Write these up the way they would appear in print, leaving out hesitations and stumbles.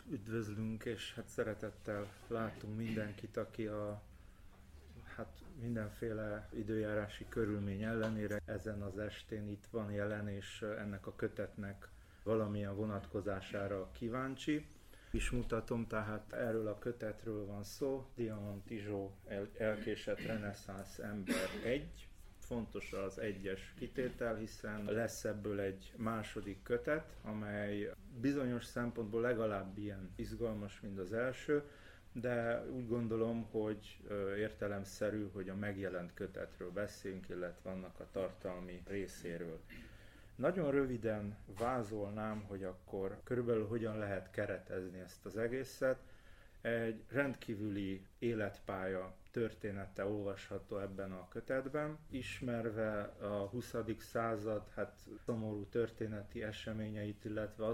üdvözlünk, és hát szeretettel látunk mindenkit, aki mindenféle időjárási körülmény ellenére ezen az estén itt van jelen, és ennek a kötetnek valamilyen vonatkozására kíváncsi. Is mutatom, tehát erről a kötetről van szó, Diamant Izsó elkésett reneszánsz ember 1. Fontos az 1-es kitétel, hiszen lesz ebből egy második kötet, amely bizonyos szempontból legalább ilyen izgalmas, mint az első, de úgy gondolom, hogy értelemszerű, hogy a megjelent kötetről beszélünk, illetve annak a tartalmi részéről. Nagyon röviden vázolnám, hogy akkor körülbelül hogyan lehet keretezni ezt az egészet. Egy rendkívüli életpálya története olvasható ebben a kötetben, ismerve a 20. század szomorú történeti eseményeit, illetve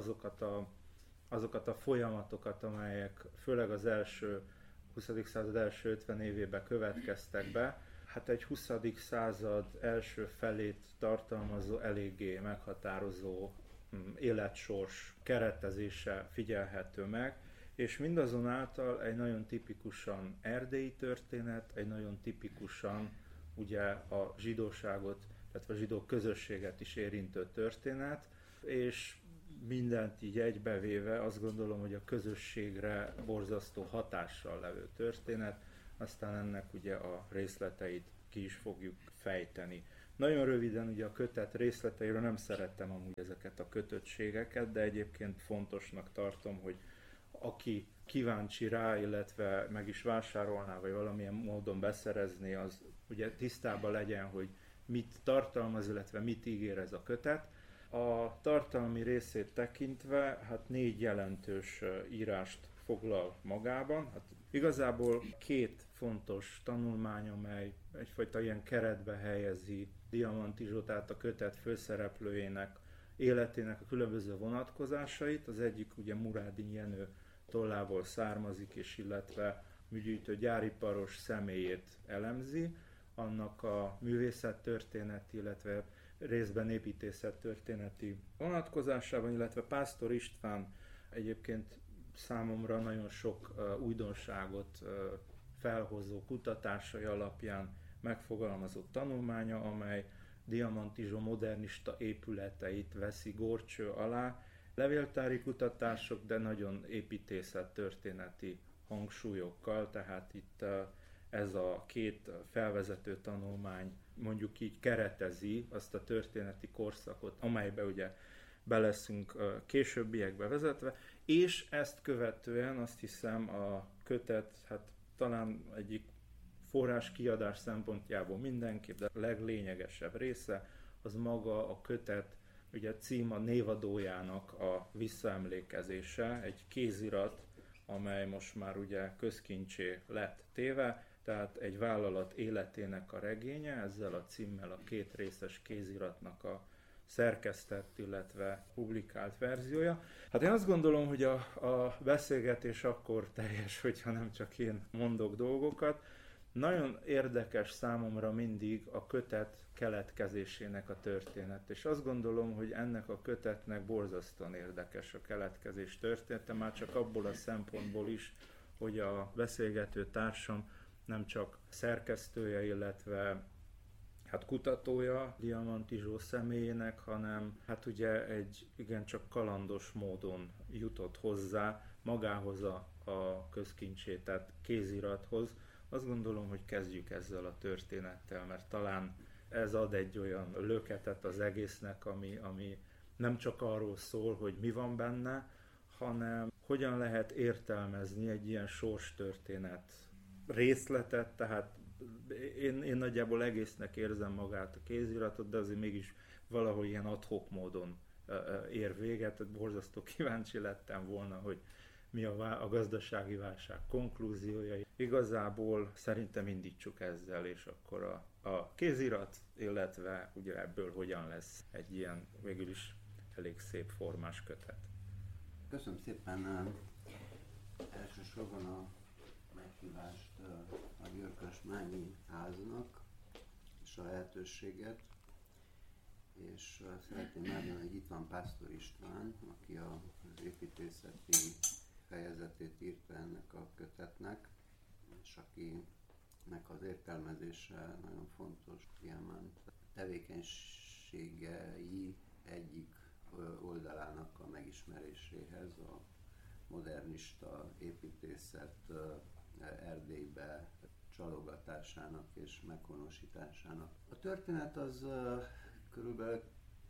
azokat a folyamatokat, amelyek főleg az 20. század első 50 évében következtek be. Egy 20. század első felét tartalmazó, eléggé meghatározó életsors keretezése figyelhető meg, és mindazonáltal egy nagyon tipikusan erdélyi történet, egy nagyon tipikusan ugye a zsidóságot, illetve a zsidó közösséget is érintő történet, és mindent így egybevéve azt gondolom, hogy a közösségre borzasztó hatással levő történet, aztán ennek ugye a részleteit ki is fogjuk fejteni. Nagyon röviden ugye a kötet részleteiről nem szerettem amúgy ezeket a kötöttségeket, de egyébként fontosnak tartom, hogy aki kíváncsi rá, illetve meg is vásárolná, vagy valamilyen módon beszerezné, az ugye tisztában legyen, hogy mit tartalmaz, illetve mit ígér ez a kötet. A tartalmi részét tekintve 4 jelentős írást foglal magában. Igazából 2 fontos tanulmány, amely egyfajta ilyen keretbe helyezi Diamant Izsó, tehát a kötet főszereplőjének életének a különböző vonatkozásait. Az egyik ugye Murádin Jenő tollából származik, és illetve műgyűjtő gyáriparos személyét elemzi, annak a művészettörténeti, illetve részben építészettörténeti vonatkozásában, illetve Pásztor István egyébként számomra nagyon sok újdonságot felhozó kutatásai alapján megfogalmazott tanulmánya, amely Diamant Izsó modernista épületeit veszi górcső alá. Levéltári kutatások, de nagyon építészettörténeti hangsúlyokkal, tehát itt ez a 2 felvezető tanulmány mondjuk így keretezi azt a történeti korszakot, amelybe ugye be leszünk későbbiekbe vezetve, és ezt követően azt hiszem a kötet, talán egyik forrás kiadás szempontjából mindenképp, de a leglényegesebb része az maga a kötet, ugye cím a névadójának a visszaemlékezése, egy kézirat, amely most már ugye közkincsé lett téve, tehát egy vállalat életének a regénye, ezzel a címmel a 2 részes kéziratnak a szerkesztett, illetve publikált verziója. Én azt gondolom, hogy a beszélgetés akkor teljes, hogyha nem csak én mondok dolgokat. Nagyon érdekes számomra mindig a kötet keletkezésének a történet, és azt gondolom, hogy ennek a kötetnek borzasztóan érdekes a keletkezés története, már csak abból a szempontból is, hogy a beszélgető társam nem csak szerkesztője, illetve kutatója Diamant Izsó személyének, hanem ugye egy igencsak kalandos módon jutott hozzá magához a közkincsé, tehát kézirathoz. Azt gondolom, hogy kezdjük ezzel a történettel, mert talán ez ad egy olyan löketet az egésznek, ami nem csak arról szól, hogy mi van benne, hanem hogyan lehet értelmezni egy ilyen sorstörténet részletet, tehát én nagyjából egésznek érzem magát a kéziratot, de azért mégis valahol ilyen ad hoc módon ér véget, tehát borzasztó kíváncsi lettem volna, hogy mi a gazdasági válság konklúziója. Igazából szerintem indítsuk ezzel, és akkor a kézirat, illetve ugye ebből hogyan lesz egy ilyen végül is elég szép formás kötet. Köszönöm szépen elsősorban a meghívást a Györkösmányi háznak és a lehetőséget, és szeretném elmondani, hogy itt van Pásztor István, aki az építészeti fejezetét írta ennek a kötetnek, és akinek az értelmezése nagyon fontos, Diamant tevékenységei egyik oldalának a megismeréséhez, a modernista építészet Erdélybe csalogatásának és meghonosításának. A történet az körülbelül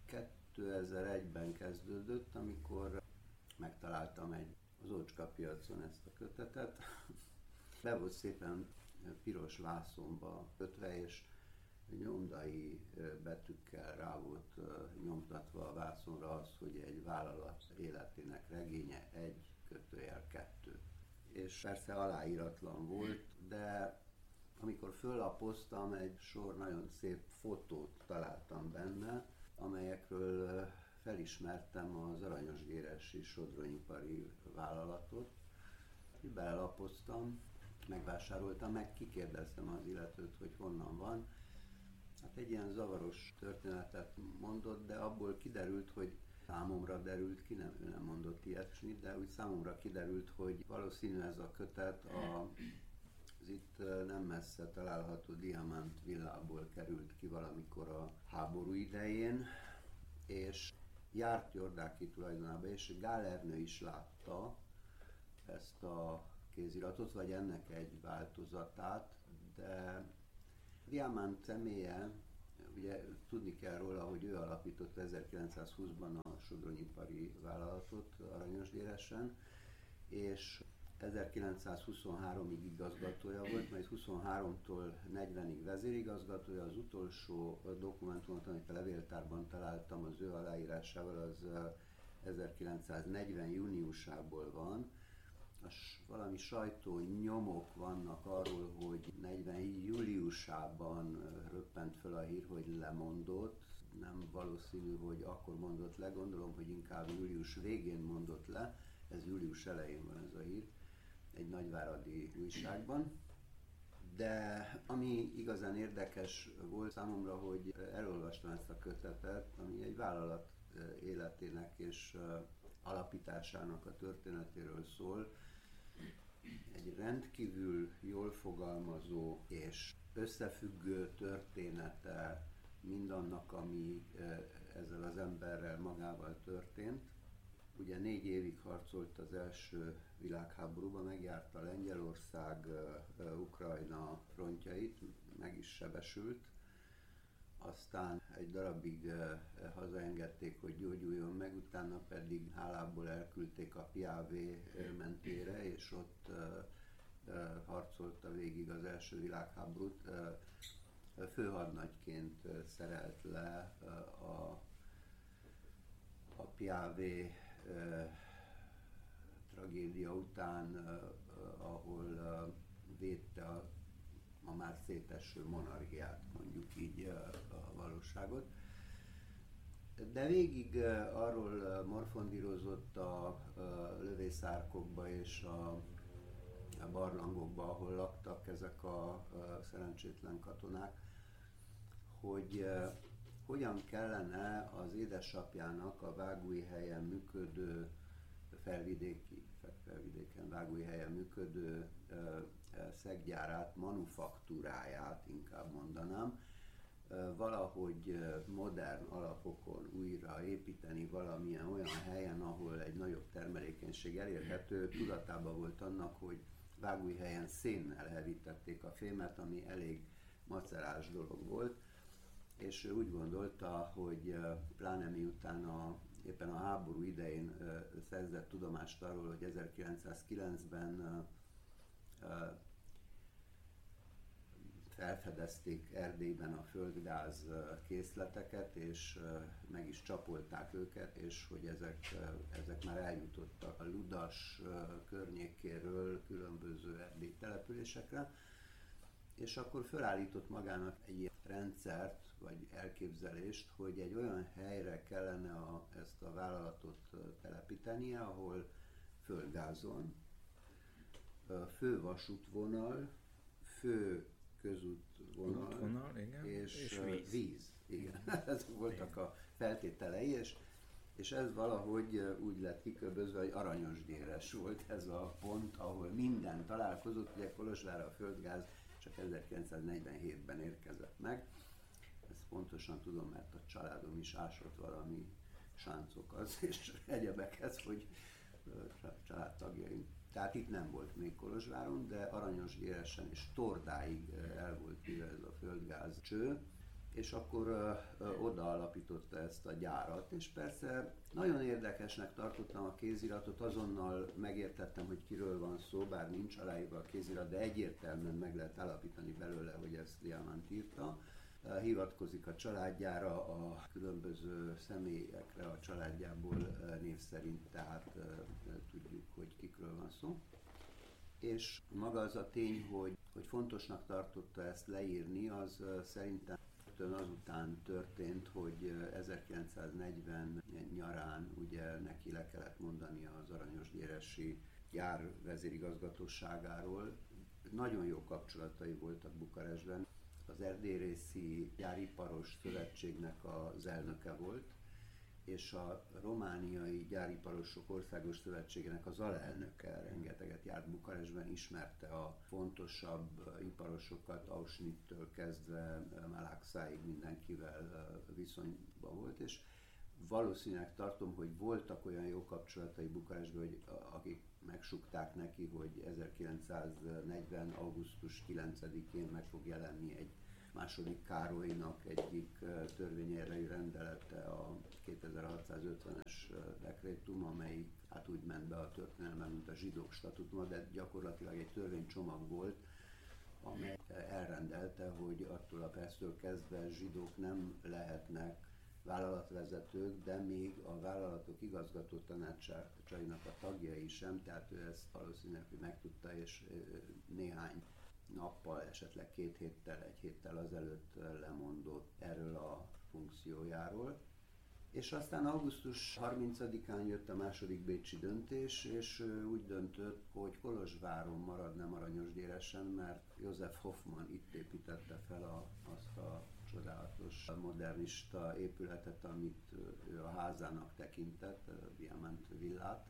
2001-ben kezdődött, amikor megtaláltam az Ócska piacon ezt a kötetet. Le volt szépen piros vászonba kötve, és nyomdai betűkkel rá volt nyomtatva a vászonra az, hogy egy vállalat életének regénye 1/2. És persze aláíratlan volt, de amikor föllapoztam, egy sor nagyon szép fotót találtam benne, amelyekről felismertem az aranyosgéresi sodronyipari vállalatot. Belelapoztam, megvásároltam, meg kikérdeztem az illetőt, hogy honnan van. Hát egy ilyen zavaros történetet mondott, de abból kiderült, hogy számomra derült ki, ő nem mondott ilyesmit, de úgy számomra kiderült, hogy valószínű ez a kötet az itt nem messze található Diamant villából került ki valamikor a háború idején, és járt Jordáky tulajdonába, és Gál Ernő is látta ezt a kéziratot, vagy ennek egy változatát, de Diamant személye, ugye tudni kell róla, hogy ő alapította 1920-ban a sodronyipari vállalatot Aranyosgyéresen, és 1923-ig igazgatója volt, majd 23-tól 40-ig vezérigazgatója. Az utolsó dokumentumot, amit a levéltárban találtam az ő aláírásával, az 1940 júniusából van. Valami sajtónyomok vannak arról, hogy 40 júliusában röppent fel a hír, hogy lemondott. Nem valószínű, hogy akkor mondott le, gondolom, hogy inkább július végén mondott le, ez július elején van ez a hír, egy nagyváradi újságban. De ami igazán érdekes volt számomra, hogy elolvastam ezt a kötetet, ami egy vállalat életének és alapításának a történetéről szól. Egy rendkívül jól fogalmazó és összefüggő története mindannak, ami ezzel az emberrel magával történt. Ugye 4 évig harcolt az első világháborúban, megjárta Lengyelország, Ukrajna frontjait, meg is sebesült. Aztán egy darabig hazaengedték, hogy gyógyuljon meg, utána pedig hálából elküldték a Piavé mentére, és ott harcolta végig az első világháborút. Főhadnagyként szerelt le a Piavé tragédia után, ahol védte a már széteső monarchiát, mondjuk így a valóságot. De végig arról morfondírozott a lövészárkokba és a barlangokba, ahol laktak ezek a szerencsétlen katonák, hogy hogyan kellene az édesapjának a Vágújhelyen működő felvidéken Vágújhelyen működő szeggyárát, manufaktúráját inkább mondanám, valahogy modern alapokon újra építeni valamilyen olyan helyen, ahol egy nagyobb termelékenység elérhető. Tudatában volt annak, hogy Vágújhelyen szénnel hevítették a fémet, ami elég macerás dolog volt, és ő úgy gondolta, hogy pláne miután éppen a háború idején szerzett tudomást arról, hogy 1909-ben felfedezték Erdélyben a földgáz készleteket, és meg is csapolták őket, és hogy ezek már eljutottak a Ludas környékéről különböző erdélyi településekre, és akkor felállított magának egy ilyen rendszert, vagy elképzelést, hogy egy olyan helyre kellene ezt a vállalatot telepítenie, ahol földgázon, fő vasútvonal, fő közútvonal igen. és víz. Igen. Ezek voltak a feltételei, és És ez valahogy úgy lett kiköbözve, hogy aranyosgyéres volt ez a pont, ahol minden találkozott. Ugye Kolozsvárra a földgáz csak 1947-ben érkezett meg. Ezt pontosan tudom, mert a családom is ásott valami sáncokat és egyebekhez, hogy családtagjaink. Tehát itt nem volt még Kolozsváron, de Aranyosgyéresen és Tordáig el volt hívva ez a földgáz cső, és akkor oda alapította ezt a gyárat, és persze nagyon érdekesnek tartottam a kéziratot, azonnal megértettem, hogy kiről van szó, bár nincs aláírva a kézirat, de egyértelműen meg lehet állapítani belőle, hogy ezt Diamant írta. Hivatkozik a családjára, a különböző személyekre a családjából név szerint, tehát tudjuk, hogy kikről van szó. És maga az a tény, hogy fontosnak tartotta ezt leírni, az szerintem azután történt, hogy 1940 nyarán ugye neki le kellett mondani az aranyosgyéresi gyár vezérigazgatóságáról. Nagyon jó kapcsolatai voltak Bukarestben. Az Erdélyrészi Gyáriparos Szövetségnek az elnöke volt, és a Romániai Gyáriparosok Országos Szövetségének az alelnöke, rengeteget járt Bukarestben, ismerte a fontosabb iparosokat, Auschnittől kezdve Malaxáig mindenkivel viszonyban volt, és valószínűleg tartom, hogy voltak olyan jó kapcsolatai Bukarestben, hogy akik megsukták neki, hogy 1940. augusztus 9-én meg fog jelenni egy második Károlynak egyik törvényerejű rendelete, a 2650-es dekrétum, amely hát úgy ment be a történelemben, mint a zsidók statutuma, de gyakorlatilag egy törvénycsomag volt, amely elrendelte, hogy attól a perctől kezdve zsidók nem lehetnek vállalatvezetők, de még a vállalatok igazgató tanácsainak a tagjai sem, tehát ő ezt valószínűleg megtudta, és néhány nappal, esetleg 2 héttel, 1 héttel azelőtt lemondott erről a funkciójáról. És aztán augusztus 30-án jött a második bécsi döntés, és úgy döntött, hogy Kolozsváron marad, nem Aranyosgyéresen, mert József Hoffmann itt építette fel azt a csodálatos modernista épületet, amit ő a házának tekintett, a Diamant villát,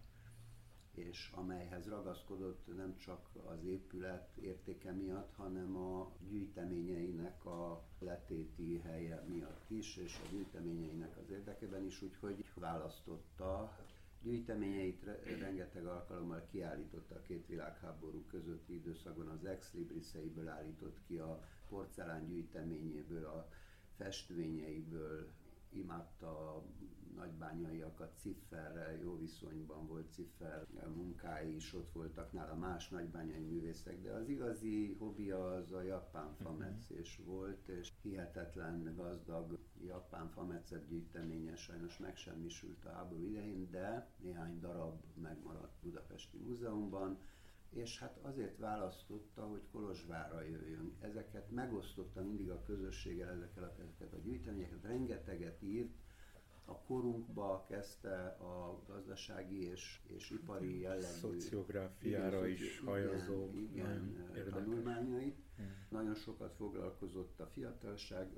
és amelyhez ragaszkodott nem csak az épület értéke miatt, hanem a gyűjteményeinek a letéti helye miatt is, és a gyűjteményeinek az érdekében is, úgyhogy választotta. Gyűjteményeit rengeteg alkalommal kiállította a 2 világháború közötti időszakban, az Ex Librisseiből állított ki, a porcelán gyűjteményéből, a festvényeiből, imádta a nagybányaiakat, Zifferrel jó viszonyban volt, Ziffer munkái is ott voltak nála, más nagybányai művészek, de az igazi hobbija az a japán fametszés volt, és hihetetlen gazdag japán fametszet gyűjteménye sajnos megsemmisült a háború idején, de néhány darab megmaradt Budapesti Múzeumban, és hát azért választotta, hogy Kolozsvárra jöjjön. Ezeket megosztotta mindig a közösséggel, ezeket a gyűjteményeket, rengeteget írt, a korunkba kezdte a gazdasági és ipari jellegű szociográfiára is hajazó tanulmányait. Nagyon sokat foglalkozott a fiatalság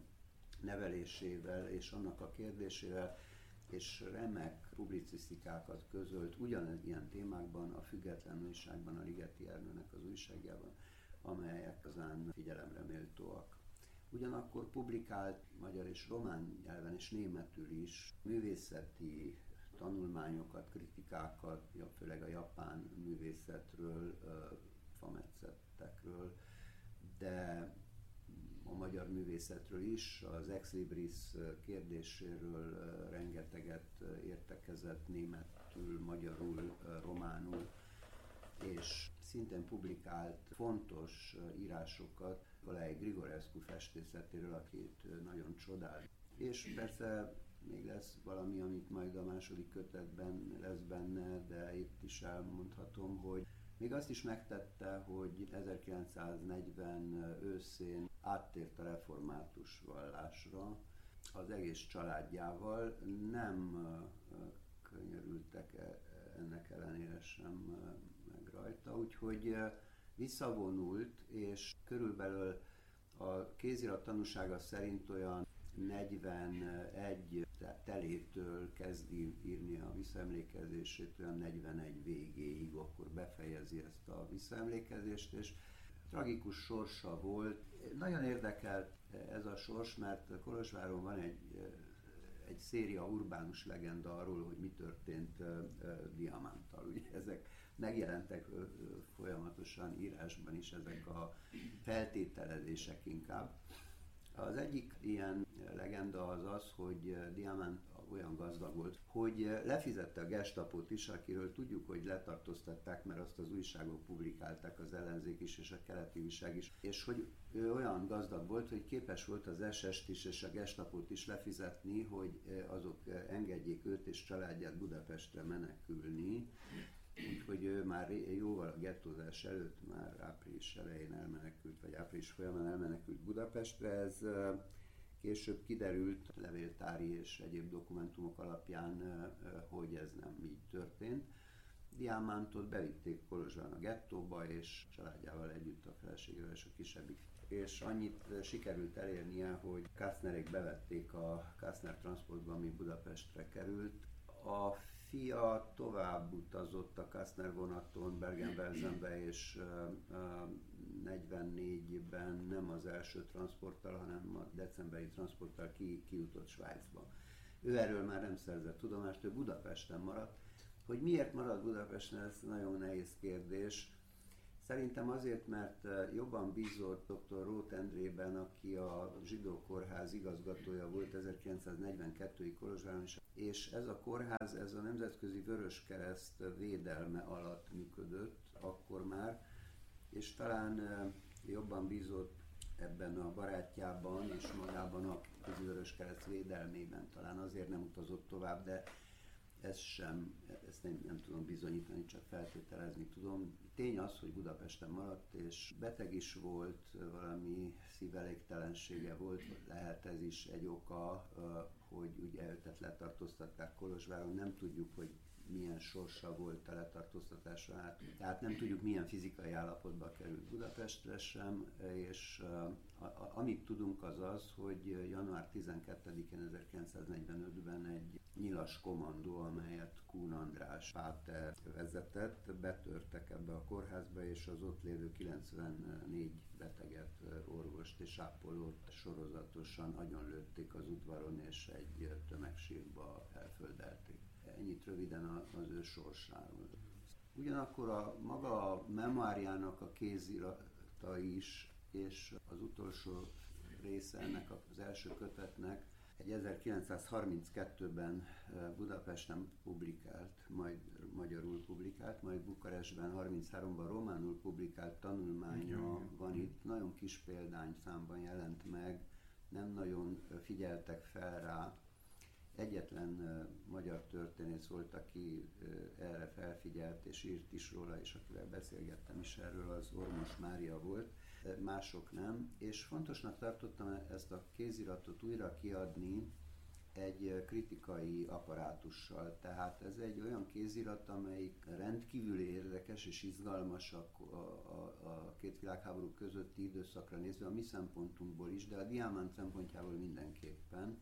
nevelésével és annak a kérdésével, és remek publicisztikákat közölt ugyanilyen témákban, a Független Újságban, a Ligeti Ernőnek az újságjában, amelyek azán figyelemre méltóak. Ugyanakkor publikált magyar és román nyelven és németül is művészeti tanulmányokat, kritikákat, főleg a japán művészetről, fametszettekről, de a magyar művészetről is, az Ex Libris kérdéséről rengeteget értekezett németül, magyarul, románul, és szintén publikált fontos írásokat Nikolaj Grigorescu festészetéről, akit nagyon csodál. És persze még lesz valami, amit majd a második kötetben lesz benne, de itt is elmondhatom, hogy még azt is megtette, hogy 1940 őszén áttért a református vallásra, az egész családjával, nem könyörültek ennek ellenére sem meg rajta, úgyhogy visszavonult, és körülbelül a kézirat tanúsága szerint olyan 41 telétől kezdi írni a visszaemlékezését, olyan 41 végéig, akkor befejezi ezt a visszaemlékezést, és tragikus sorsa volt. Nagyon érdekelt ez a sors, mert Kolozsváron van egy széria urbánus legenda arról, hogy mi történt Diamanttal. Ugye ezek megjelentek folyamatosan írásban is, ezek a feltételezések inkább. Az egyik ilyen legenda az az, hogy Diamant olyan gazdag volt, hogy lefizette a Gestapót is, akiről tudjuk, hogy letartóztatták, mert azt az újságok publikálták, az Ellenzék is és a Keleti újság is, és hogy ő olyan gazdag volt, hogy képes volt az SS-t is és a Gestapót is lefizetni, hogy azok engedjék őt és családját Budapestre menekülni. Úgyhogy ő már jóval a gettózás előtt, már április elején elmenekült, vagy április folyamán elmenekült Budapestre. Ez később kiderült levéltári és egyéb dokumentumok alapján, hogy ez nem így történt. Diamantot bevitték Kolozsván a gettóba, és családjával együtt, a feleségével és a kisebbik. És annyit sikerült elérnie, hogy Kastnerék bevették a Kastner transportba, ami Budapestre került. A fia tovább utazott a Kastner vonaton Bergen-Belsenbe, és 44-ben nem az első transporttal, hanem a decemberi transporttal kijutott Svájcba. Ő erről már nem szerzett tudomást, ő Budapesten maradt. Hogy miért marad Budapesten, ez nagyon nehéz kérdés. Szerintem azért, mert jobban bízott dr. Róth Endrében, aki a Zsidó Kórház igazgatója volt 1942-ig Kolozsváron, és ez a kórház, ez a Nemzetközi Vöröskereszt védelme alatt működött akkor már, és talán jobban bízott ebben a barátjában és magában a Vöröskereszt védelmében, talán azért nem utazott tovább, de ezt nem tudom bizonyítani, csak feltételezni tudom. Tény az, hogy Budapesten maradt, és beteg is volt, valami szívelégtelensége volt, lehet ez is egy oka, hogy ugye őt letartóztatták Kolozsváron, nem tudjuk, hogy milyen sorsa volt a letartóztatásra át. Tehát nem tudjuk, milyen fizikai állapotba került Budapestre sem, és amit tudunk az az, hogy január 12-én 1945-ben egy nyilas kommandó, amelyet Kuhn András Páter vezetett, betörtek ebbe a kórházba, és az ott lévő 94 beteget, orvost és ápolót sorozatosan agyonlőtték az udvaron, és egy tömegsírba elföldelték. Ennyit röviden az ő sorsáról. Ugyanakkor maga a memoárjának a kézirata is, és az utolsó része ennek az első kötetnek egy 1932-ben Budapesten publikált, majd magyarul publikált, majd Bukarestben 33-ban románul publikált tanulmánya van itt. Nagyon kis példányszámban jelent meg, nem nagyon figyeltek fel rá. Egyetlen magyar történész volt, aki erre felfigyelt és írt is róla, és akivel beszélgettem is erről, az Ormos Mária volt, mások nem. És fontosnak tartottam ezt a kéziratot újra kiadni egy kritikai apparátussal. Tehát ez egy olyan kézirat, amelyik rendkívül érdekes és izgalmas a két világháború közötti időszakra nézve, a mi szempontunkból is, de a Diamant szempontjából mindenképpen.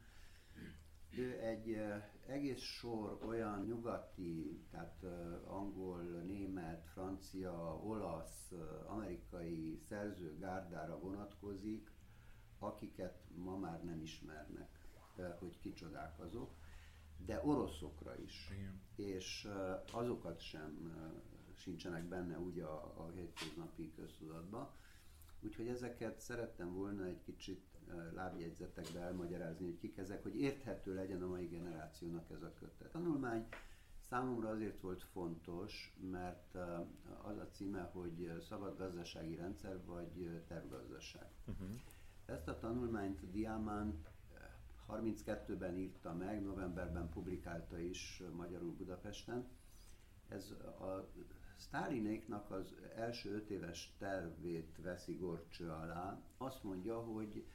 Ő egy egész sor olyan nyugati, tehát angol, német, francia, olasz, amerikai szerzőgárdára vonatkozik, akiket ma már nem ismernek, hogy kicsodák azok, de oroszokra is. Igen. És azokat sem sincsenek benne úgy a hétköznapi köztudatban. Úgyhogy ezeket szerettem volna egy kicsit lábjegyzetekbe elmagyarázni, hogy kik ezek, hogy érthető legyen a mai generációnak ez a kötet. A tanulmány számomra azért volt fontos, mert az a címe, hogy szabad gazdasági rendszer vagy tervgazdaság. Ezt a tanulmányt Diamant 32-ben írta meg, novemberben publikálta is magyarul Budapesten. Ez a Sztálinéknak az első 5 éves tervét veszi górcső alá. Azt mondja, hogy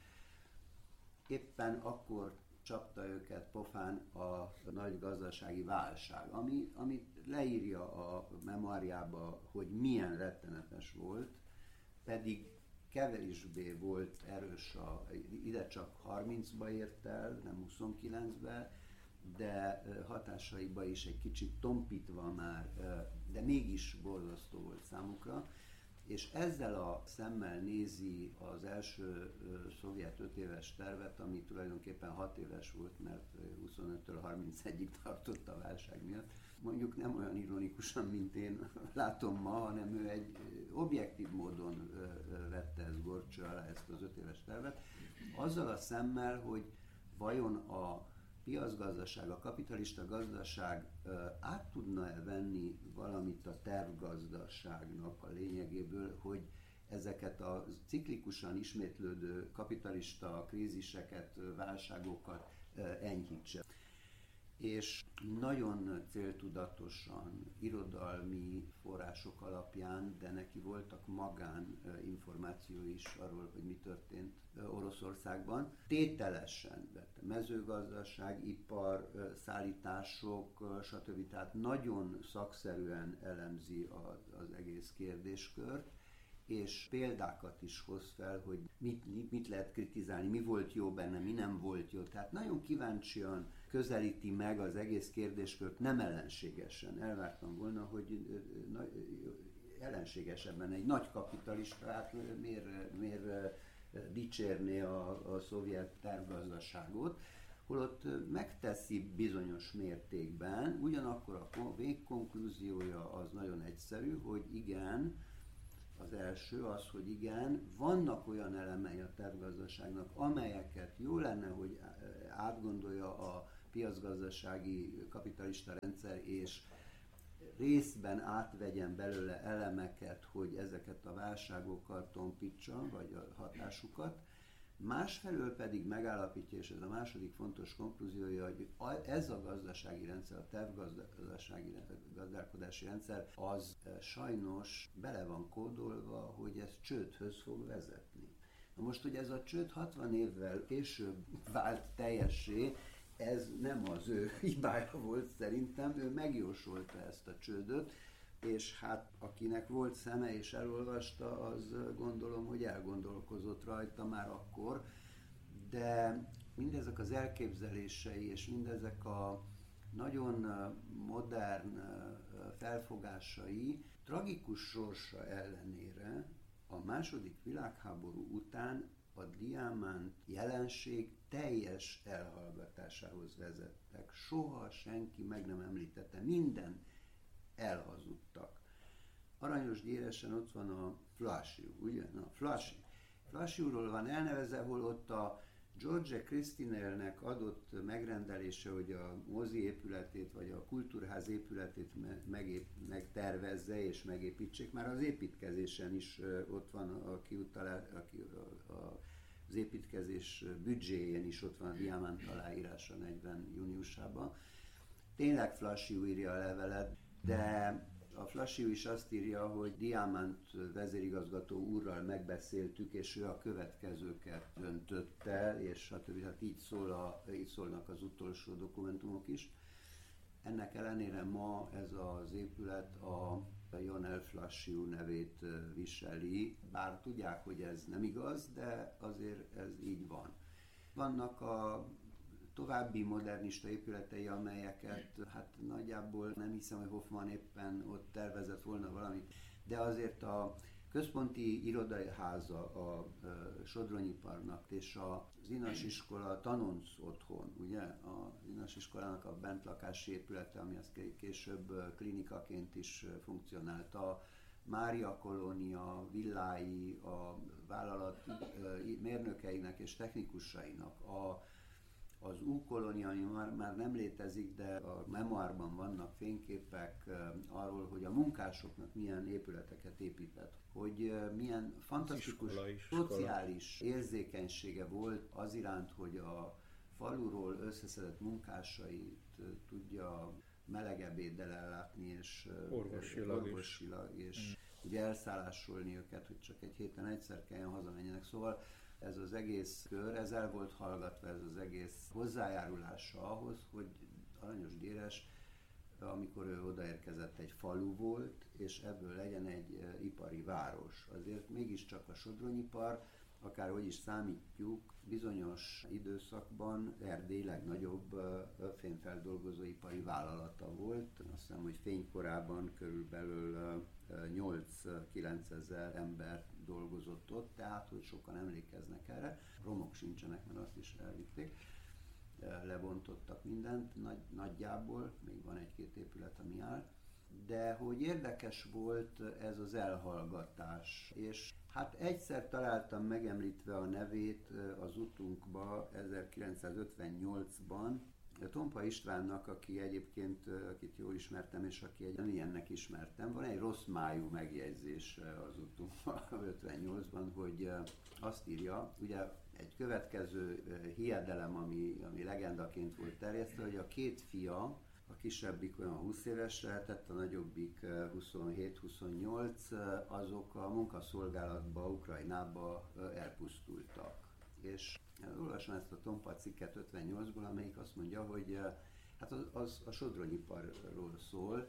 éppen akkor csapta őket pofán a nagy gazdasági válság, amit leírja a memoárjába, hogy milyen rettenetes volt, pedig kevésbé volt erős, ide csak 30-ba ért el, nem 29-be, de hatásaiba is egy kicsit tompítva már, de mégis borzasztó volt számukra. És ezzel a szemmel nézi az első szovjet 5 éves tervet, ami tulajdonképpen 6 éves volt, mert 25-től 31-ig tartott a válság miatt. Mondjuk nem olyan ironikusan, mint én látom ma, hanem ő egy objektív módon vette ezt górcső alá, ezt az 5 éves tervet, azzal a szemmel, hogy vajon a piacgazdaság, a kapitalista gazdaság át tudna-e venni valamit a tervgazdaságnak a lényegéből, hogy ezeket a ciklikusan ismétlődő kapitalista kríziseket, válságokat enyhítse. És nagyon céltudatosan, irodalmi források alapján, de neki voltak magán információi is arról, hogy mi történt Oroszországban. Tételesen vette mezőgazdaság, ipar, szállítások, stb. Tehát nagyon szakszerűen elemzi az egész kérdéskört, és példákat is hoz fel, hogy mit lehet kritizálni, mi volt jó benne, mi nem volt jó. Tehát nagyon kíváncsian közelíti meg az egész kérdéskört, nem ellenségesen. Elvártam volna, hogy ellenségesebben egy nagy kapitalistát miért dicsérné a szovjet tervgazdaságot, holott megteszi bizonyos mértékben, ugyanakkor a végkonklúziója az nagyon egyszerű, hogy igen, az első az, hogy igen, vannak olyan elemei a tervgazdaságnak, amelyeket jó lenne, hogy átgondolja a piacgazdasági kapitalista rendszer, és részben átvegyen belőle elemeket, hogy ezeket a válságokat tompítsa, vagy a hatásukat. Másfelől pedig megállapítja, és ez a második fontos konklúziója, hogy ez a gazdasági rendszer, a tervgazdasági gazdálkodási rendszer, az sajnos bele van kódolva, hogy ez csődhöz fog vezetni. Na most, hogy ez a csőd 60 évvel később vált teljessé, ez nem az ő hibája volt szerintem, ő megjósolta ezt a csődöt, és hát akinek volt szeme és elolvasta, az gondolom, hogy elgondolkozott rajta már akkor, de mindezek az elképzelései és mindezek a nagyon modern felfogásai tragikus sorsa ellenére a második világháború után a diámánt jelenség teljes elhallgatásához vezettek. Soha senki meg nem említette, minden elhazudtak. Aranyos Gyéresen ott van a Flassiu, ugye? Na, Flassiuról van elnevezve, hol ott a George Christinelnek adott megrendelése, hogy a mozi épületét, vagy a kultúrház épületét megtervezze és megépítsék. Már az építkezésen is ott van az építkezés büdzséjén is ott van a diámánt aláírása 40 júniusában. Tényleg Flassiu írja a levelet, de a Flassiu is azt írja, hogy Diamant vezérigazgató úrral megbeszéltük, és ő a következőket döntötte, és stb. Hát így szólnak az utolsó dokumentumok is. Ennek ellenére ma ez az épület a Ionel Flassiu nevét viseli, bár tudják, hogy ez nem igaz, de azért ez így van. Vannak a további modernista épületei, amelyeket hát nagyjából nem hiszem, hogy Hoffmann éppen ott tervezett volna valamit, de azért a központi irodaháza a Sodronyiparnak és az Inas iskola tanonc otthon, ugye? Az Inas iskolának a bentlakási épülete, ami az később klinikaként is funkcionált. A Mária kolónia villái, a vállalat mérnökeinek és technikusainak, az U-kolónia, ami már nem létezik, de a memoárban vannak fényképek arról, hogy a munkásoknak milyen épületeket épített, hogy milyen fantasztikus szociális érzékenysége volt az iránt, hogy a faluról összeszedett munkásait tudja meleg ebéddel ellátni, és orvosilag és ugye elszállásolni őket, hogy csak egy héten egyszer kelljen hazamenjenek. Szóval ez az egész kör, ez el volt hallgatva, ez az egész hozzájárulása ahhoz, hogy Aranyos Gyéres, amikor ő odaérkezett, egy falu volt, és ebből legyen egy ipari város. Azért mégiscsak a sodronyipar akárhogy is számítjuk, bizonyos időszakban Erdély legnagyobb fémfeldolgozóipari vállalata volt. Azt hiszem, hogy fénykorában körülbelül 8-9 ezer ember dolgozott ott, tehát hogy sokan emlékeznek erre. Romok sincsenek, mert azt is elvitték. Lebontottak mindent nagyjából, még van egy-két épület, ami áll. De hogy érdekes volt ez az elhallgatás, és hát egyszer találtam megemlítve a nevét az utunkba 1958-ban, Tompa Istvánnak, aki egyébként, akit jól ismertem, és aki egy ilyennek ismertem, van egy rossz májú megjegyzés az utunkban 58-ban, hogy azt írja, ugye egy következő hiedelem, ami legendaként volt terjesztve, hogy a két fia, a kisebbik olyan 20 éves lehetett, a nagyobbik 27-28, azok a munkaszolgálatba, Ukrajnába elpusztultak. És olvasom ezt a Tompa cikket 58-ból, amelyik azt mondja, hogy hát az a sodronyiparról szól,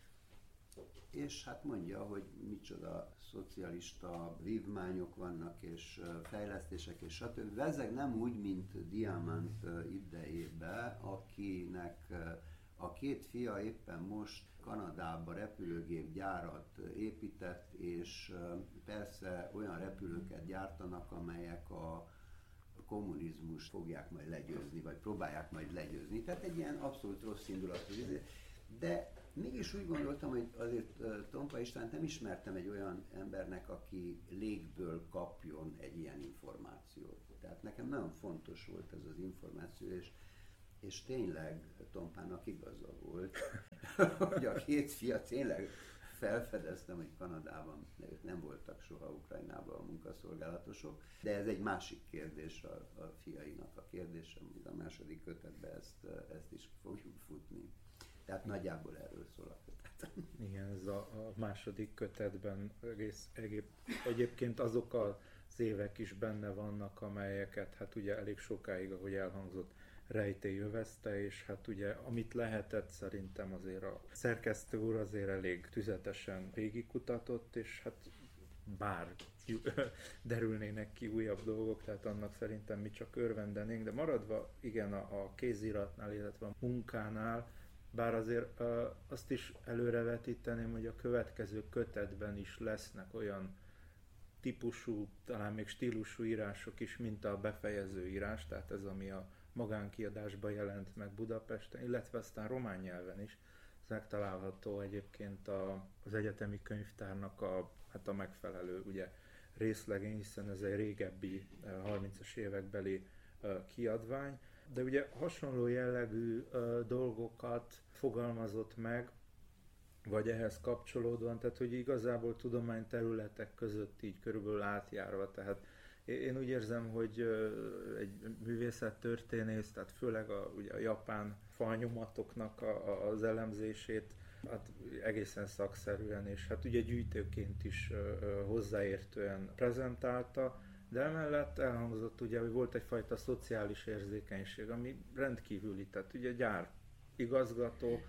és hát mondja, hogy micsoda szocialista vívmányok vannak, és fejlesztések, és stb. Vezeg nem úgy, mint Diamant idejében, akinek a két fia éppen most Kanadába repülőgépgyárat épített, és persze olyan repülőket gyártanak, amelyek a kommunizmust fogják majd legyőzni, vagy próbálják majd legyőzni. Tehát egy ilyen abszolút rossz indulatú. De mégis úgy gondoltam, hogy azért Tompa Istvánt nem ismertem egy olyan embernek, aki légből kapjon egy ilyen információt. Tehát nekem nagyon fontos volt ez az információ, és tényleg Tompának igaza volt, hogy a két fia tényleg felfedeztem, hogy Kanadában ők nem voltak soha Ukrajnában a munkaszolgálatosok, de ez egy másik kérdés, a fiainak a kérdése, amit a második kötetben ezt is fogjuk futni. Tehát nagyjából erről szól a kötet. Igen, ez a második kötetben egyébként azok az évek is benne vannak, amelyeket hát ugye elég sokáig, ahogy elhangzott, rejtély övezte, és hát ugye amit lehetett, szerintem azért a szerkesztő úr azért elég tüzetesen végigkutatott, és hát bár derülnének ki újabb dolgok, tehát annak szerintem mi csak örvendenénk, de maradva igen a kéziratnál, illetve a munkánál, bár azért azt is előrevetíteném, hogy a következő kötetben is lesznek olyan típusú, talán még stílusú írások is, mint a befejező írás, tehát ez ami a magánkiadásban jelent meg Budapesten, illetve aztán román nyelven is. Ez megtalálható egyébként az egyetemi könyvtárnak a megfelelő ugye, részlegén, hiszen ez egy régebbi 30-as évekbeli kiadvány. De ugye hasonló jellegű dolgokat fogalmazott meg, vagy ehhez kapcsolódóan, tehát hogy igazából tudományterületek között így körülbelül átjárva, tehát én úgy érzem, hogy egy művészettörténész, tehát főleg ugye a japán falnyomatoknak az elemzését hát egészen szakszerűen, és hát ugye gyűjtőként is hozzáértően prezentálta, de emellett elhangzott ugye, hogy volt egyfajta szociális érzékenység, ami rendkívüli, tehát ugye gyár igazgató,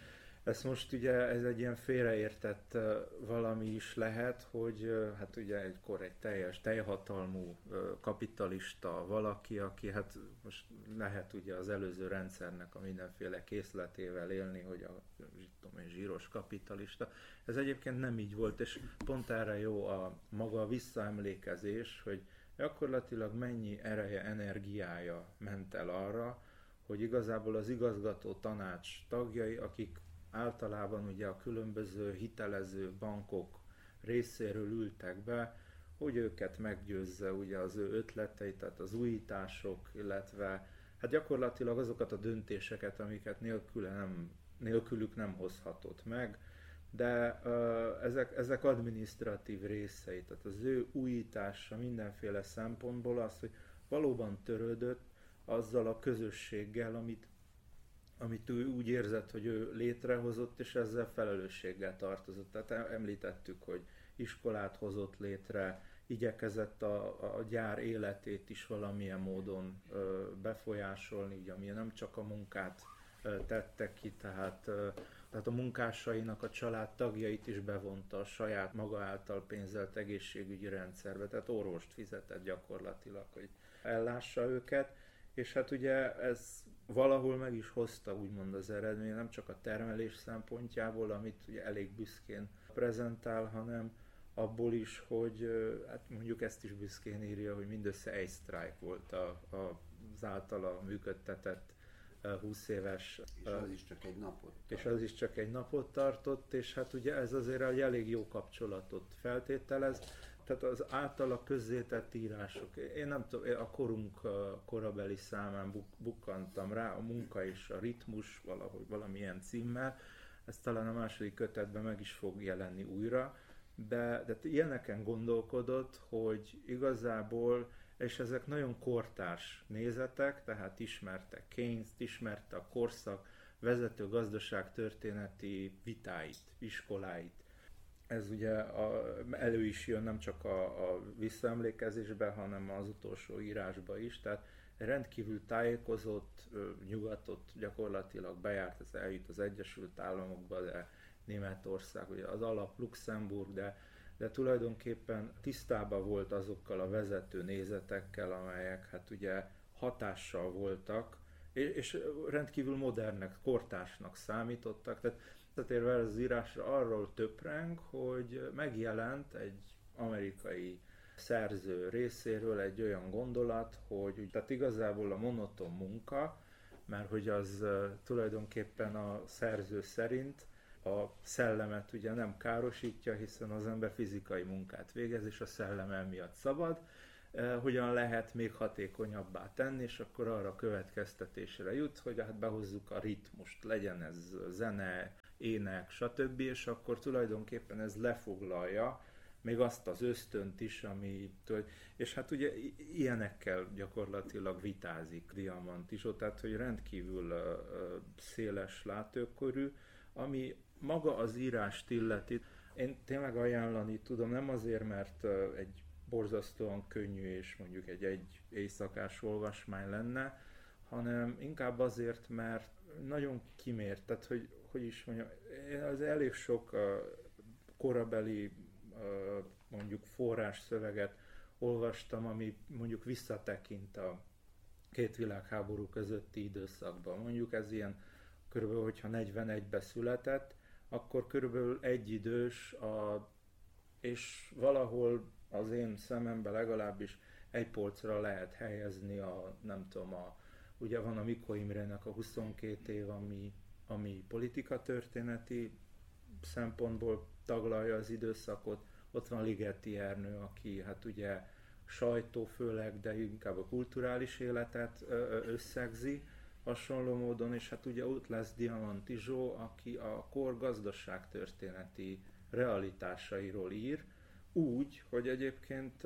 ez most ugye ez egy ilyen félreértett valami is lehet, hogy hát ugye egykor egy teljes teljhatalmú kapitalista valaki, aki hát most lehet ugye az előző rendszernek a mindenféle készletével élni, hogy a zsíros kapitalista. Ez egyébként nem így volt, és pont erre jó a maga visszaemlékezés, hogy gyakorlatilag mennyi ereje, energiája ment el arra, hogy igazából az igazgató tanács tagjai, akik általában ugye a különböző hitelező bankok részéről ültek be, hogy őket meggyőzze ugye az ő ötletei, tehát az újítások, illetve hát gyakorlatilag azokat a döntéseket, amiket nélkülük nem hozhatott meg, de ezek adminisztratív részei, tehát az ő újítása mindenféle szempontból az, hogy valóban törődött azzal a közösséggel, amit ő úgy érzett, hogy ő létrehozott, és ezzel felelősséggel tartozott. Tehát említettük, hogy iskolát hozott létre, igyekezett a gyár életét is valamilyen módon befolyásolni, ugye, ami nem csak a munkát tette ki, tehát tehát a munkásainak a családtagjait is bevonta a saját maga által pénzelt egészségügyi rendszerbe, tehát orvost fizetett gyakorlatilag, hogy ellássa őket, és hát ugye ez valahol meg is hozta úgymond az eredmény, nem csak a termelés szempontjából, amit ugye elég büszkén prezentál, hanem abból is, hogy hát mondjuk ezt is büszkén írja, hogy mindössze egy sztrájk volt az általa működtetett 20 éves. És az is csak egy napot tartott. És az is csak egy napot tartott, és hát ugye ez azért egy elég jó kapcsolatot feltételez. Tehát az általa közzétett írások, én nem tudom, a korunk korabeli számán bukkantam rá, a munka és a ritmus valahogy valamilyen címmel, ez talán a második kötetben meg is fog jelenni újra, de ilyeneken gondolkodott, hogy igazából, és ezek nagyon kortárs nézetek, tehát ismerte Keynes-t, ismerte a korszak vezető gazdaságtörténeti vitáit, iskoláit. Ez ugye elő is jön nem csak a visszaemlékezésben, hanem az utolsó írásban is, tehát rendkívül tájékozott, nyugatot gyakorlatilag bejárt, ez eljut az Egyesült Államokba, de Németország, ugye az alap Luxemburg, de tulajdonképpen tisztában volt azokkal a vezető nézetekkel, amelyek hát ugye hatással voltak, és rendkívül modernek, kortársnak számítottak. Tehát érve az írásra arról töpreng, hogy megjelent egy amerikai szerző részéről egy olyan gondolat, hogy tehát igazából a monoton munka, mert hogy az tulajdonképpen a szerző szerint a szellemet ugye nem károsítja, hiszen az ember fizikai munkát végez, és a szellem emiatt szabad. Hogyan lehet még hatékonyabbá tenni, és akkor arra a következtetésre jut, hogy hát behozzuk a ritmust, legyen ez zene, ének, stb., és akkor tulajdonképpen ez lefoglalja még azt az ösztönt is, és hát ugye ilyenekkel gyakorlatilag vitázik Diamant-Izsó, tehát hogy rendkívül széles látókörű, ami maga az írást illeti. Én tényleg ajánlani tudom, nem azért, mert egy borzasztóan könnyű és mondjuk egy éjszakás olvasmány lenne, hanem inkább azért, mert nagyon kimért, tehát hogy is mondjam, én az elég sok korabeli mondjuk forrásszöveget olvastam, ami mondjuk visszatekint a két világháború közötti időszakban. Mondjuk ez ilyen körülbelül, hogyha 41-ben született, akkor körülbelül egyidős, és valahol az én szememben legalábbis egy polcra lehet helyezni nem tudom, ugye van a Mikó Imrének a 22 év, ami politikatörténeti szempontból taglalja az időszakot, ott van Ligeti Ernő, aki hát ugye sajtó főleg, de inkább a kulturális életet összegzi hasonló módon, és hát ugye ott lesz Diamant-Izsó, aki a kor gazdaságtörténeti realitásairól ír, úgy, hogy egyébként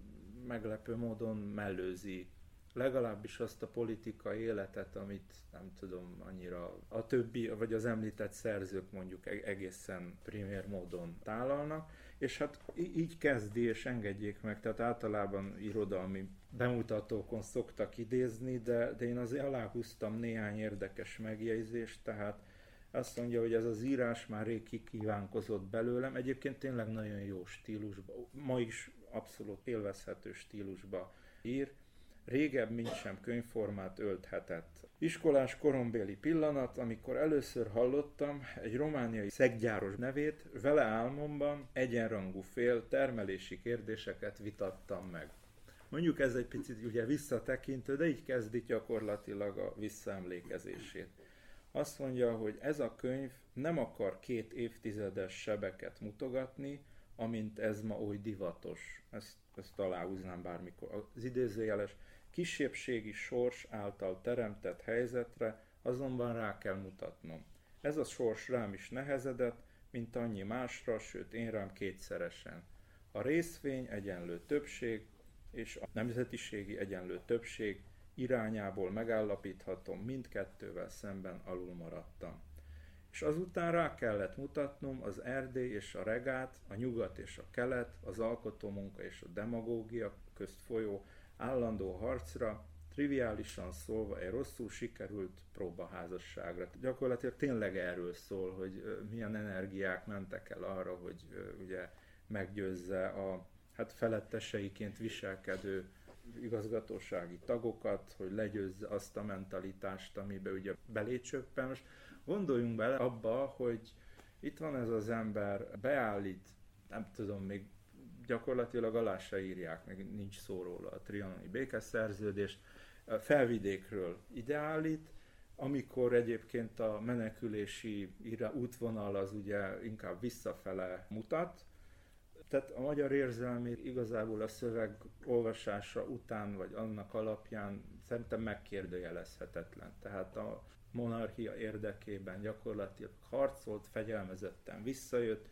meglepő módon mellőzi legalábbis azt a politikai életet, amit nem tudom annyira a többi, vagy az említett szerzők mondjuk egészen primér módon tálalnak, és hát így kezdi, és engedjék meg, tehát általában irodalmi bemutatókon szoktak idézni, de én azért aláhúztam néhány érdekes megjegyzést, tehát azt mondja, hogy ez az írás már rég kikívánkozott belőlem, egyébként tényleg nagyon jó stílusban, ma is abszolút élvezhető stílusba ír, régebb, mint sem könyvformát ölthetett. Iskolás korombéli pillanat, amikor először hallottam egy romániai szeggyáros nevét, vele álmomban egyenrangú fél termelési kérdéseket vitattam meg. Mondjuk ez egy picit ugye visszatekintő, de így kezdi gyakorlatilag a visszaemlékezését. Azt mondja, hogy ez a könyv nem akar 2 évtizedes sebeket mutogatni, amint ez ma oly divatos. Ezt aláhúznám bármikor. Az idézőjeles kisebbségi sors által teremtett helyzetre azonban rá kell mutatnom. Ez a sors rám is nehezedett, mint annyi másra, sőt én rám kétszeresen. A részvény egyenlő többség és a nemzetiségi egyenlő többség irányából megállapíthatom, mindkettővel szemben alul maradtam. És azután rá kellett mutatnom az Erdély és a Regát, a nyugat és a kelet, az alkotómunka és a demagógia közt folyó állandó harcra, triviálisan szólva egy rosszul sikerült próbaházasságra. Gyakorlatilag tényleg erről szól, hogy milyen energiák mentek el arra, hogy ugye meggyőzze a feletteseiként viselkedő igazgatósági tagokat, hogy legyőzze azt a mentalitást, amiben ugye belécsöppen. Most gondoljunk bele abba, hogy itt van ez az ember, beállít, nem tudom, még gyakorlatilag alá se írják, meg nincs szó róla a trianoni békeszerződést, Felvidékről ideállít, amikor egyébként a menekülési útvonal az ugye inkább visszafele mutat. Tehát a magyar érzelmi igazából a szöveg olvasása után, vagy annak alapján szerintem megkérdőjelezhetetlen. Tehát a monarchia érdekében gyakorlatilag harcolt, fegyelmezetten visszajött,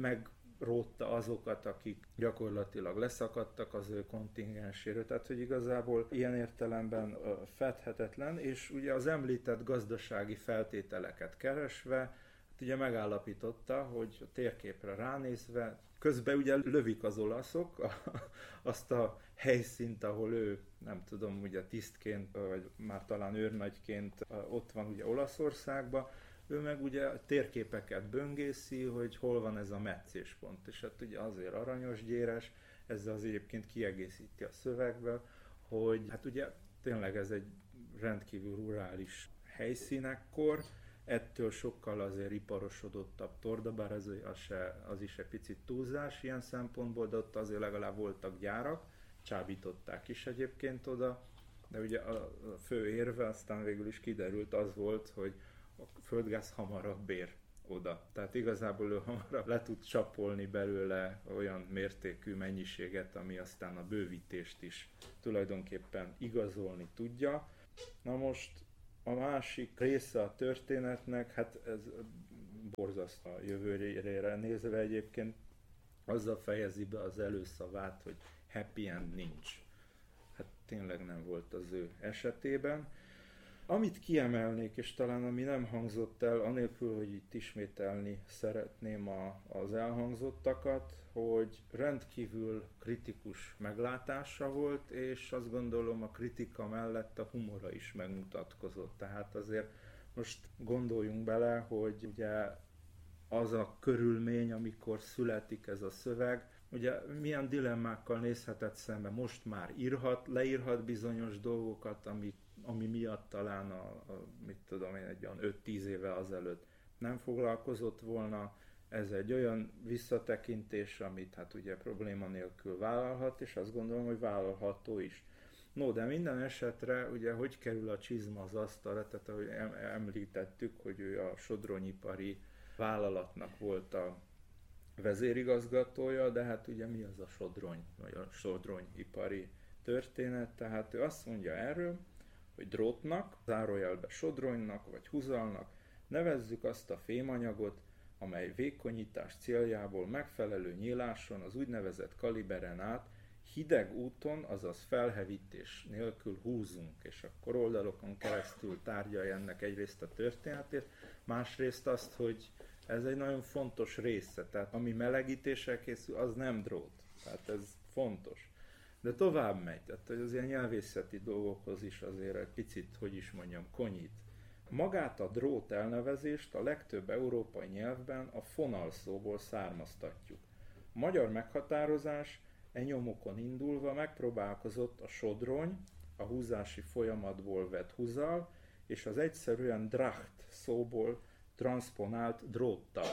megrótta azokat, akik gyakorlatilag leszakadtak az ő kontingenséről. Tehát, hogy igazából ilyen értelemben fedhetetlen, és ugye az említett gazdasági feltételeket keresve, ugye megállapította, hogy a térképre ránézve, közben ugye lövik az olaszok azt a helyszínt, ahol ő, nem tudom, ugye tisztként, vagy már talán őrnagyként ott van ugye Olaszországban, ő meg ugye térképeket böngészi, hogy hol van ez a meccéspont, és hát ugye azért aranyosgyéres, ezzel az egyébként kiegészíti a szövegbe, hogy hát ugye tényleg ez egy rendkívül rurális helyszín ekkor, ettől sokkal azért iparosodottabb Torda, bár az is egy picit túlzás ilyen szempontból, de ott azért legalább voltak gyárak, csábították is egyébként oda, de ugye a fő érve aztán végül is kiderült az volt, hogy a földgáz hamarabb ér oda. Tehát igazából ő hamarabb le tud csapolni belőle olyan mértékű mennyiséget, ami aztán a bővítést is tulajdonképpen igazolni tudja. Na most a másik része a történetnek, hát ez borzasztó a jövőjére nézve egyébként, azzal fejezi be az előszavát, hogy happy end nincs. Hát tényleg nem volt az ő esetében. Amit kiemelnék, és talán ami nem hangzott el, anélkül, hogy itt ismételni szeretném az elhangzottakat, hogy rendkívül kritikus meglátása volt, és azt gondolom a kritika mellett a humora is megmutatkozott. Tehát azért most gondoljunk bele, hogy ugye az a körülmény, amikor születik ez a szöveg, ugye milyen dilemmákkal nézhetett szembe, most már leírhat bizonyos dolgokat, ami miatt talán mit tudom én, egy olyan 5-10 éve azelőtt nem foglalkozott volna. Ez egy olyan visszatekintés, amit hát ugye probléma nélkül vállalhat, és azt gondolom, hogy vállalható is. No, de minden esetre ugye hogy kerül a csizma az asztalra, tehát ahogy említettük, hogy ő a sodronyipari vállalatnak volt a vezérigazgatója, de hát ugye mi az a sodrony, vagy a sodronyipari történet, tehát ő azt mondja erről, hogy drótnak, zárójelbe sodronynak vagy huzalnak nevezzük azt a fémanyagot, amely vékonyítás céljából megfelelő nyíláson az úgynevezett kaliberen át hideg úton, azaz felhevítés nélkül húzunk, és akkor oldalokon keresztül tárgyalja ennek egyrészt a történetét, másrészt azt, hogy ez egy nagyon fontos része, tehát ami melegítéssel készül, az nem drót, tehát ez fontos. De tovább megy, tehát az ilyen nyelvészeti dolgokhoz is azért egy picit, hogy is mondjam, konyít. Magát a drót elnevezést a legtöbb európai nyelvben a fonal szóból származtatjuk. A magyar meghatározás nyomokon indulva megpróbálkozott a sodrony, a húzási folyamatból vett huzal, és az egyszerűen dracht szóból transponált dróttal.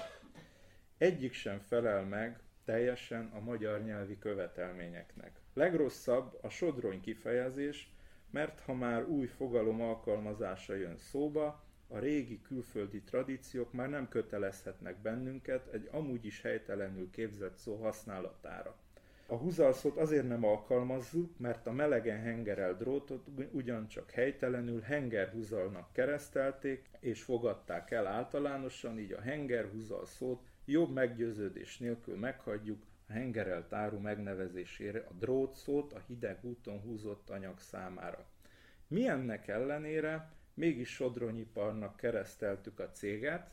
Egyik sem felel meg teljesen a magyar nyelvi követelményeknek. Legrosszabb a sodrony kifejezés, mert ha már új fogalom alkalmazása jön szóba, a régi külföldi tradíciók már nem kötelezhetnek bennünket egy amúgy is helytelenül képzett szó használatára. A húzalszót azért nem alkalmazzuk, mert a melegen hengerelt drótot ugyancsak helytelenül hengerhúzalnak keresztelték és fogadták el általánosan, így a hengerhúzal szót jobb meggyőződés nélkül meghagyjuk a hengerelt áru megnevezésére a drót szót a hideg úton húzott anyag számára. Mi ennek ellenére mégis sodronyiparnak kereszteltük a céget,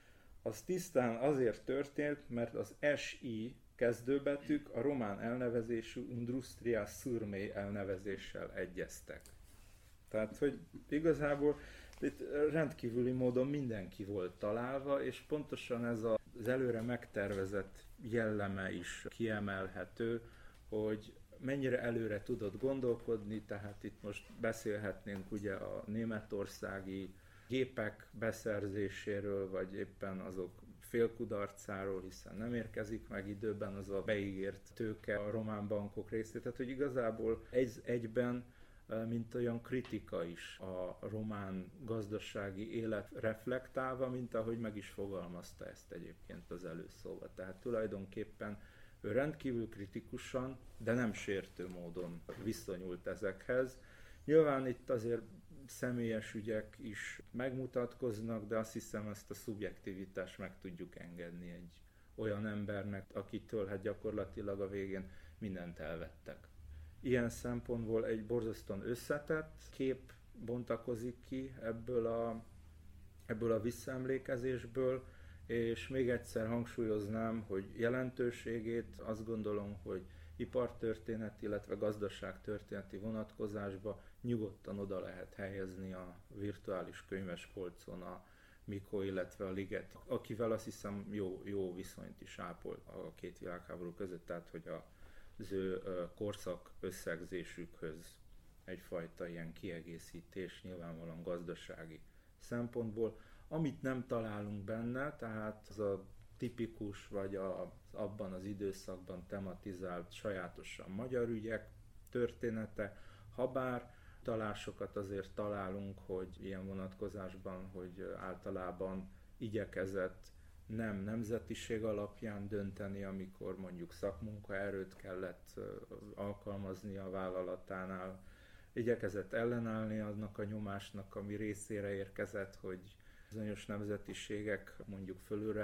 az tisztán azért történt, mert az SI kezdőbetűk a román elnevezésű Industria Surmei elnevezéssel egyeztek. Tehát, hogy igazából itt rendkívüli módon mindenki volt találva, és pontosan ez az előre megtervezett jelleme is kiemelhető, hogy mennyire előre tudott gondolkodni, tehát itt most beszélhetnénk ugye a németországi gépek beszerzéséről, vagy éppen azok félkudarcáról, hiszen nem érkezik meg időben az a beígért tőke a román bankok részét. Tehát, hogy igazából egyben mint olyan kritika is a román gazdasági élet reflektálva, mint ahogy meg is fogalmazta ezt egyébként az előszóba. Tehát tulajdonképpen ő rendkívül kritikusan, de nem sértő módon viszonyult ezekhez. Nyilván itt azért személyes ügyek is megmutatkoznak, de azt hiszem ezt a szubjektivitást meg tudjuk engedni egy olyan embernek, akitől hát gyakorlatilag a végén mindent elvettek. Ilyen szempontból egy borzasztóan összetett kép bontakozik ki ebből a visszaemlékezésből, és még egyszer hangsúlyoznám, hogy jelentőségét azt gondolom, hogy ipartörténeti, illetve gazdaságtörténeti vonatkozásba nyugodtan oda lehet helyezni a virtuális könyvespolcon a Mikó, illetve a Liget, akivel azt hiszem jó viszonyt is ápol a két világháború között, tehát hogy az ő korszak összegzésükhöz egyfajta ilyen kiegészítés nyilvánvalóan gazdasági szempontból. Amit nem találunk benne, tehát az a tipikus, vagy abban az időszakban tematizált sajátosan magyar ügyek története, habár talásokat azért találunk, hogy ilyen vonatkozásban, hogy általában igyekezett nem nemzetiség alapján dönteni, amikor mondjuk szakmunkaerőt kellett alkalmazni a vállalatánál, igyekezett ellenállni annak a nyomásnak, ami részére érkezett, hogy bizonyos nemzetiségek mondjuk fölülre